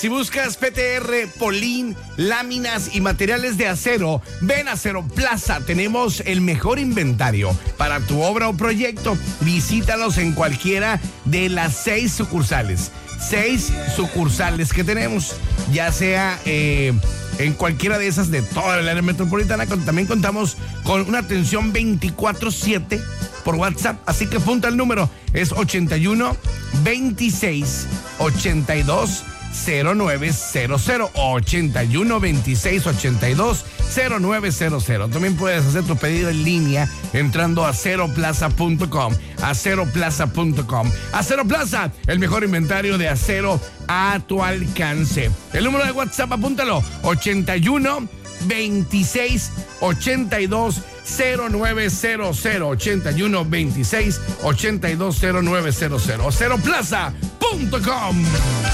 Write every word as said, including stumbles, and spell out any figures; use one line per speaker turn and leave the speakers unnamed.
Si buscas P T R, Polín, láminas y materiales de acero, ven a Acero Plaza. Tenemos el mejor inventario para tu obra o proyecto. Visítalos en cualquiera de las seis sucursales. Seis sucursales que tenemos, ya sea eh, en cualquiera de esas de toda el área metropolitana. También contamos con una atención veinticuatro siete por WhatsApp, así que apunta el número, es ochenta y uno, veintiséis, ochenta y dos, cero nueve cero cero, ochenta y uno, veintiséis, ochenta y dos, cero nueve cero cero. También puedes hacer tu pedido en línea entrando a acero plaza punto com, acero plaza punto com. Acero Plaza, el mejor inventario de acero a tu alcance. El número de WhatsApp, apúntalo, ochenta y uno, veintiséis, ochenta y dos, cero nueve cero cero, ochenta y uno, veintiséis, ochenta y dos, cero nueve cero cero. acero plaza punto com.